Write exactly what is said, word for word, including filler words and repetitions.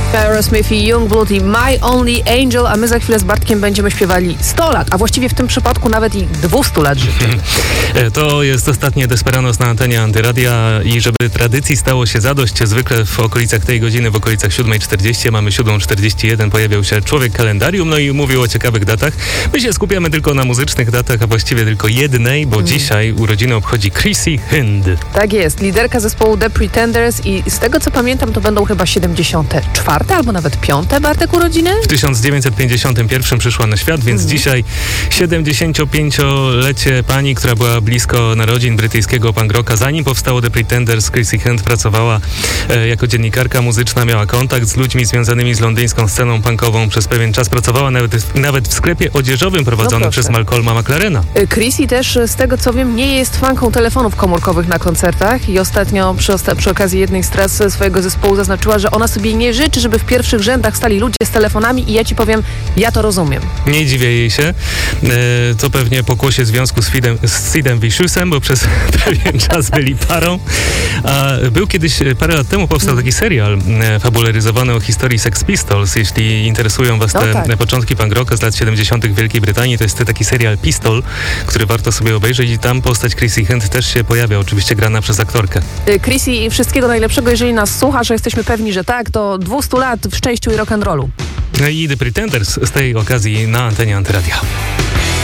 Aerosmith i Youngblood i My Only Angel, a my za chwilę z Bartkiem będziemy śpiewali sto lat, a właściwie w tym przypadku nawet i dwieście lat życia. To jest ostatnie Desperados na antenie Antyradia i żeby tradycji stało się zadość, zwykle w okolicach tej godziny, w okolicach siódma czterdzieści, mamy siódma czterdzieści jeden, pojawiał się człowiek kalendarium, no i mówił o ciekawych datach. My się skupiamy tylko na muzycznych datach, a właściwie tylko jednej, bo mm. dzisiaj urodziny obchodzi Chrissy Hind. Tak jest, liderka zespołu The Pretenders i z tego co pamiętam, to będą chyba siedemdziesiąte czwarte albo nawet piąte, Bartek, urodziny? W tysiąc dziewięćset pięćdziesiątym pierwszym przyszła na świat, więc mm. dzisiaj siedemdziesięciopięciolecie pani, która była blisko narodzin brytyjskiego punk rocka. Zanim powstało The Pretenders, Chrissy Hind pracowała e, jako dziennikarka muzyczna, miała kontakt z ludźmi związanymi z londyńską sceną punkową. Przez pewien czas pracowała nawet, nawet w sklepie odzieżowym prowadzonym no przez Malcolma McLarena. Chrissy też, z tego co wiem, nie jest fanką telefonów komórkowych na koncertach i ostatnio przy, osta- przy okazji jednej z tras swojego zespołu zaznaczyła, że ona sobie nie życzy, żeby w pierwszych rzędach stali ludzie z telefonami i ja ci powiem, ja to rozumiem. Nie dziwię jej się. E, to pewnie pokłosie związku z, Fidem, z Sidem Viciousem, bo przez pewien czas byli parą. A był kiedyś, parę lat temu powstał taki serial e, fabularyzowany o historii Sex Pistols. Jeśli interesują was te no tak. początki punk rocka z lat siedemdziesiątych w Wielkiej Brytanii, to jest taki serial Pistol, który warto sobie obejrzeć i tam postać Chrissy Hind też się pojawia, oczywiście grana przez aktorkę. Chrissy, wszystkiego najlepszego, jeżeli nas słuchasz, że jesteśmy pewni, że tak, to dwieście lat w szczęściu i rock'n'rollu. I The Pretenders z tej okazji na antenie Antyradia.